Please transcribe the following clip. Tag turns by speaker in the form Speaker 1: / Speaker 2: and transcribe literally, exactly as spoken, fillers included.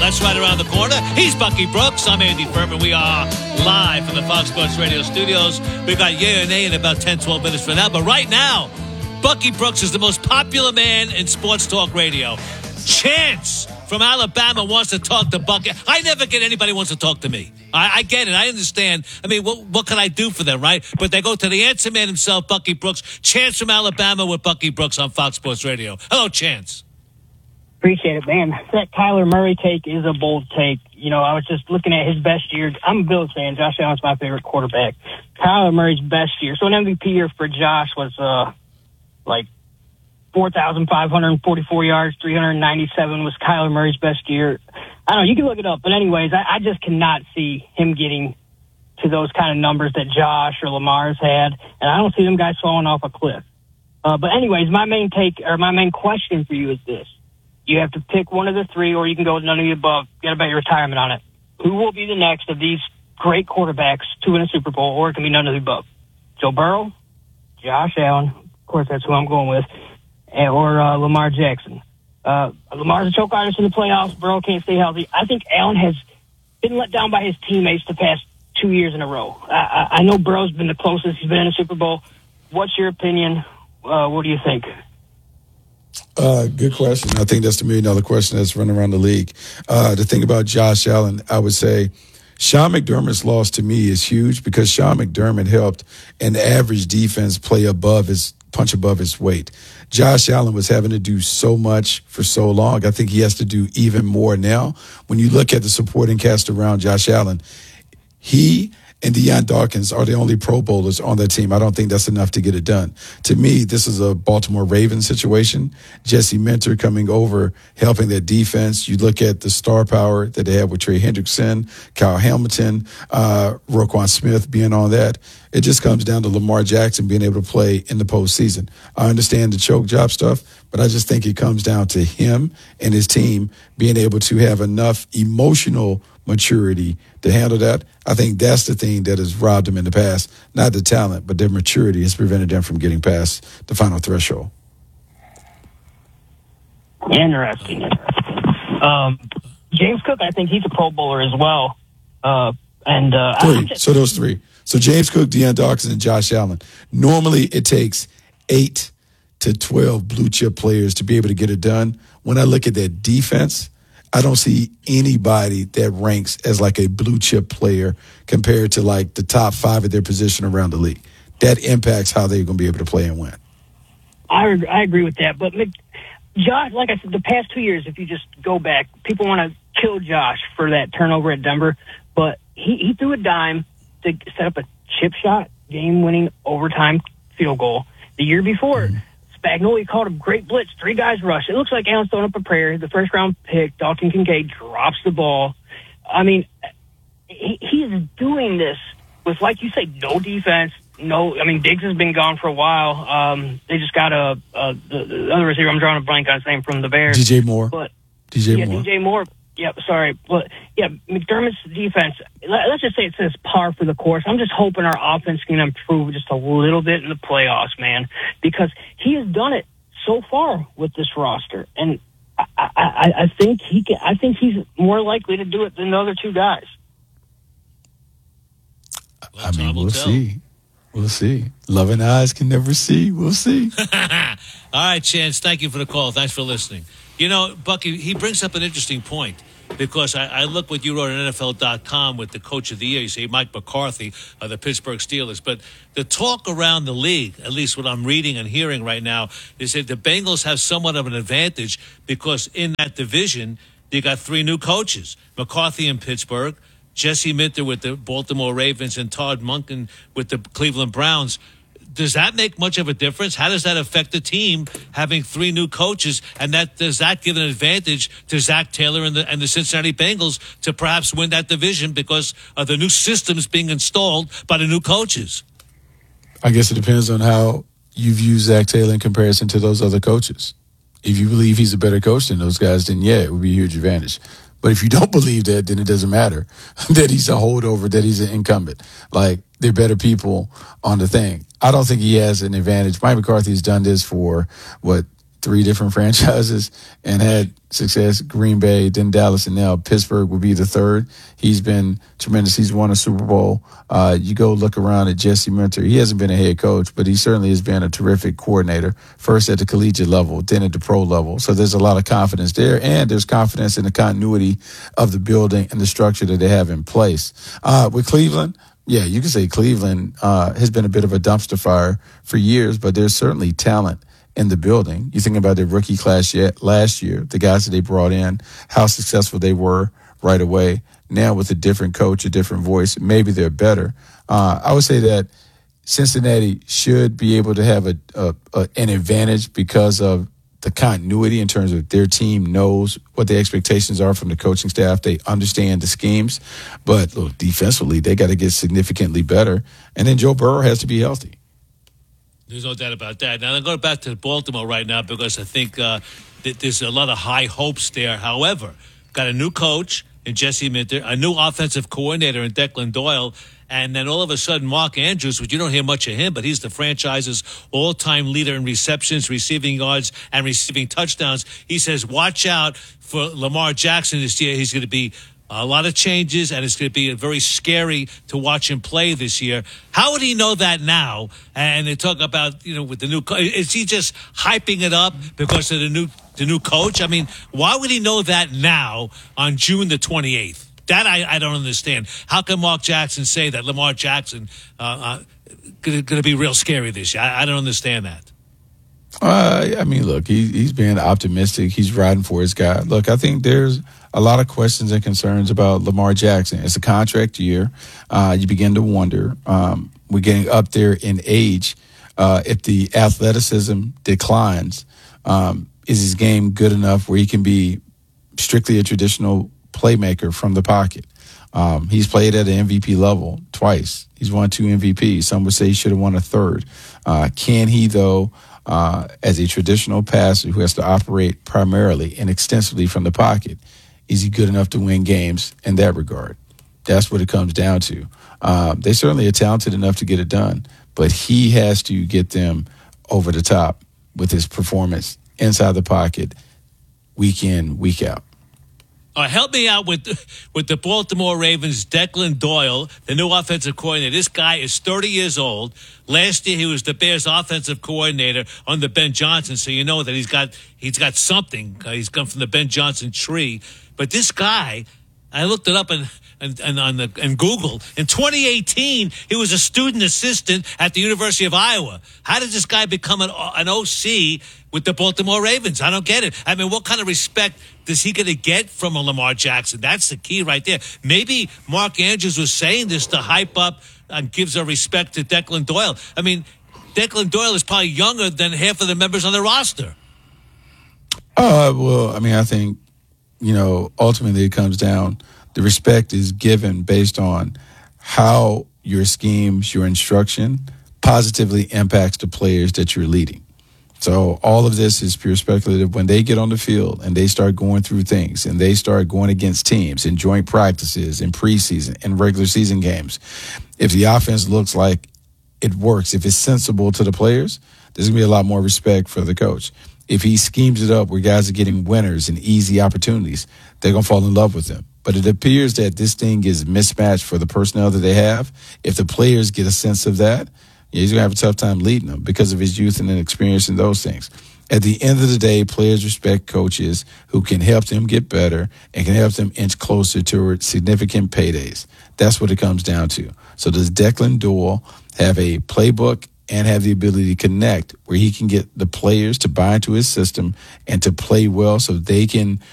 Speaker 1: That's right around the corner. He's Bucky Brooks. I'm Andy Furman. We are live from the Fox Sports Radio studios. We got Yay or Nay in about ten, twelve minutes from now. But right now, Bucky Brooks is the most popular man in sports talk radio. Chance from Alabama wants to talk to Bucky. I never get anybody who wants to talk to me. I, I get it. I understand. I mean, what, what can I do for them, right? But they go to the answer man himself, Bucky Brooks. Chance from Alabama with Bucky Brooks on Fox Sports Radio. Hello, Chance.
Speaker 2: Appreciate it, man. That Kyler Murray take is a bold take. You know, I was just looking at his best year. I'm a Bills fan. Josh Allen's my favorite quarterback. Kyler Murray's best year. So an M V P year for Josh was uh, like four thousand five hundred forty-four yards, three hundred ninety-seven was Kyler Murray's best year. I don't know. You can look it up. But anyways, I, I just cannot see him getting to those kind of numbers that Josh or Lamar's had. And I don't see them guys falling off a cliff. Uh, but anyways, my main take or my main question for you is this. You have to pick one of the three, or you can go with none of the above. You got to bet your retirement on it. Who will be the next of these great quarterbacks to win a Super Bowl, or it can be none of the above? Joe Burrow, Josh Allen, of course that's who I'm going with, or uh, Lamar Jackson. Uh, Lamar's a choke artist in the playoffs. Burrow can't stay healthy. I think Allen has been let down by his teammates the past two years in a row. I, I know Burrow's been the closest he's been in a Super Bowl. What's your opinion? Uh, what do you think?
Speaker 3: Uh, good question. I think that's the million dollar question that's running around the league. Uh, the thing about Josh Allen, I would say Sean McDermott's loss to me is huge because Sean McDermott helped an average defense play above his punch above his weight. Josh Allen was having to do so much for so long. I think he has to do even more now. When you look at the supporting cast around Josh Allen, he and Deion Dawkins are the only Pro Bowlers on that team. I don't think that's enough to get it done. To me, this is a Baltimore Ravens situation. Jesse Minter coming over, helping their defense. You look at the star power that they have with Trey Hendrickson, Kyle Hamilton, uh, Roquan Smith being on that. It just comes down to Lamar Jackson being able to play in the postseason. I understand the choke job stuff, but I just think it comes down to him and his team being able to have enough emotional maturity to handle that. I think that's the thing that has robbed them in the past. Not the talent, but their maturity has prevented them from getting past the final threshold.
Speaker 2: Interesting. Um, James Cook, I think he's a Pro Bowler as well. Uh, and uh,
Speaker 3: three.
Speaker 2: Just,
Speaker 3: so those three. So James Cook, Deion Dawkins, and Josh Allen. Normally it takes eight to twelve blue chip players to be able to get it done. When I look at that defense, I don't see anybody that ranks as like a blue chip player compared to like the top five of their position around the league. That impacts how they're going to be able to play and win.
Speaker 2: I I agree with that. But Josh, like I said, the past two years, if you just go back, people want to kill Josh for that turnover at Denver. But he, he threw a dime to set up a chip shot, game-winning overtime field goal. The year before, mm-hmm. Spagnuolo called a great blitz, three guys rush. It looks like Allen's throwing up a prayer. The first round pick, Dalton Kincaid, drops the ball. I mean, he, he is doing this with, like you say, no defense. No, I mean, Diggs has been gone for a while. Um, they just got a, a the, the other receiver. I'm drawing a blank on his name from the Bears.
Speaker 3: D J Moore.
Speaker 2: But
Speaker 3: D J
Speaker 2: yeah,
Speaker 3: Moore.
Speaker 2: D J Moore. Yep, sorry. But, yeah, McDermott's defense, let's just say it says par for the course. I'm just hoping our offense can improve just a little bit in the playoffs, man, because he has done it so far with this roster. And I, I, I think he can, I think he's more likely to do it than the other two guys.
Speaker 1: Well,
Speaker 3: I mean, we'll
Speaker 1: tell.
Speaker 3: see. We'll see. Loving eyes can never see. We'll see.
Speaker 1: All right, Chance, thank you for the call. Thanks for listening. You know, Bucky, he brings up an interesting point because I, I look what you wrote on N F L dot com with the coach of the year. You say Mike McCarthy of the Pittsburgh Steelers. But the talk around the league, at least what I'm reading and hearing right now, is that the Bengals have somewhat of an advantage because in that division, you got three new coaches. McCarthy in Pittsburgh, Jesse Minter with the Baltimore Ravens, and Todd Monken with the Cleveland Browns. Does that make much of a difference? How does that affect the team having three new coaches? And that does that give an advantage to Zach Taylor and the, and the Cincinnati Bengals to perhaps win that division because of the new systems being installed by the new coaches?
Speaker 3: I guess it depends on how you view Zach Taylor in comparison to those other coaches. If you believe he's a better coach than those guys, then yeah, it would be a huge advantage. But if you don't believe that, then it doesn't matter that he's a holdover, that he's an incumbent. Like, they're better people on the thing. I don't think he has an advantage. Mike McCarthy has done this for, what, three different franchises and had success. Green Bay, then Dallas, and now Pittsburgh will be the third. He's been tremendous. He's won a Super Bowl. Uh, you go look around at Jesse Minter. He hasn't been a head coach, but he certainly has been a terrific coordinator, first at the collegiate level, then at the pro level. So there's a lot of confidence there, and there's confidence in the continuity of the building and the structure that they have in place. Uh, with Cleveland, yeah, you can say Cleveland uh, has been a bit of a dumpster fire for years, but there's certainly talent in the building. You think about their rookie class yet last year, the guys that they brought in, how successful they were right away. Now with a different coach, a different voice, maybe they're better. Uh, I would say that Cincinnati should be able to have a, a, a an advantage because of the continuity in terms of their team knows what the expectations are from the coaching staff. They understand the schemes, but look, defensively, they got to get significantly better. And then Joe Burrow has to be healthy.
Speaker 1: There's no doubt about that. Now, I'm going back to Baltimore right now because I think uh, that there's a lot of high hopes there. However, got a new coach in Jesse Minter, a new offensive coordinator in Declan Doyle, and then all of a sudden Mark Andrews, which you don't hear much of him, but he's the franchise's all-time leader in receptions, receiving yards, and receiving touchdowns. He says, watch out for Lamar Jackson this year. He's going to be a lot of changes, and it's going to be very scary to watch him play this year. How would he know that now? And they talk about, you know, with the new co- is he just hyping it up because of the new the new coach? I mean, why would he know that now on June the twenty-eighth? That I, I don't understand. How can Mark Jackson say that Lamar Jackson uh, uh, going to be real scary this year? I, I don't understand that.
Speaker 3: Uh, I mean, look, he, he's being optimistic. He's riding for his guy. Look, I think there's a lot of questions and concerns about Lamar Jackson. It's a contract year. Uh, you begin to wonder. Um, we're getting up there in age. Uh, if the athleticism declines, um, is his game good enough where he can be strictly a traditional playmaker from the pocket? Um, he's played at an M V P level twice. He's won two M V Ps. Some would say he should have won a third. Uh, can he, though, uh, as a traditional passer who has to operate primarily and extensively from the pocket, is he good enough to win games in that regard? That's what it comes down to. Um, they certainly are talented enough to get it done, but he has to get them over the top with his performance inside the pocket week in, week out.
Speaker 1: Uh, help me out with with the Baltimore Ravens, Declan Doyle, the new offensive coordinator. This guy is thirty years old. Last year, he was the Bears' offensive coordinator under Ben Johnson, so you know that he's got he's got something. Uh, he's come from the Ben Johnson tree. But this guy, I looked it up and and, and on the and Google. In twenty eighteen, he was a student assistant at the University of Iowa. How did this guy become an, an O C with the Baltimore Ravens? I don't get it. I mean, what kind of respect is he going to get from a Lamar Jackson? That's the key right there. Maybe Mark Andrews was saying this to hype up and gives a respect to Declan Doyle. I mean, Declan Doyle is probably younger than half of the members on the roster.
Speaker 3: Uh, well, I mean, I think, you know, ultimately it comes down, the respect is given based on how your schemes, your instruction positively impacts the players that you're leading. So all of this is pure speculative. When they get on the field and they start going through things and they start going against teams in joint practices, in preseason, and regular season games, if the offense looks like it works, if it's sensible to the players, there's going to be a lot more respect for the coach. If he schemes it up where guys are getting winners and easy opportunities, they're going to fall in love with him. But it appears that this thing is mismatched for the personnel that they have. If the players get a sense of that, yeah, he's going to have a tough time leading them because of his youth and experience in those things. At the end of the day, players respect coaches who can help them get better and can help them inch closer toward significant paydays. That's what it comes down to. So does Declan Doyle have a playbook and have the ability to connect where he can get the players to buy into his system and to play well so they can